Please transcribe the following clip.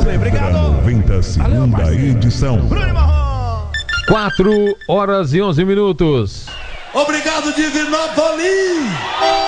também. Obrigado. 92ª edição. 4 horas e 11 minutos. Obrigado, Divinópolis.